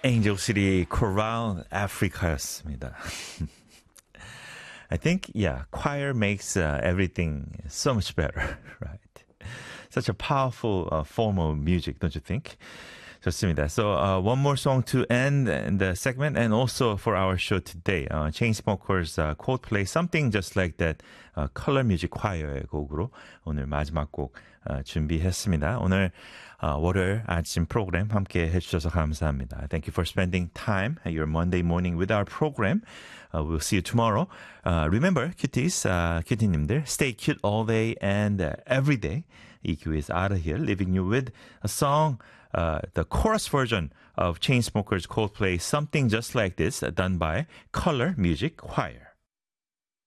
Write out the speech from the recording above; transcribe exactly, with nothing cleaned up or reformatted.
Angel City Chorale Africa였습니다. I think, yeah, choir makes uh, everything so much better, right? Such a powerful uh, form of music, don't you think? 좋습니다. So uh, one more song to end the segment and also for our show today. Uh, Chainsmokers uh, Coldplay Something Just Like That uh, Color Music Choir의 곡으로 오늘 마지막 곡 uh, 준비했습니다. 오늘 uh, 월요일 아침 프로그램 함께 해주셔서 감사합니다. Thank you for spending time at your Monday morning with our program. Uh, we'll see you tomorrow. Uh, remember, cuties, uh, cutie-님들, stay cute all day and uh, every day. E Q is out of here, leaving you with a song, uh, the chorus version of Chainsmokers Coldplay, Something Just Like This, done by Color Music Choir.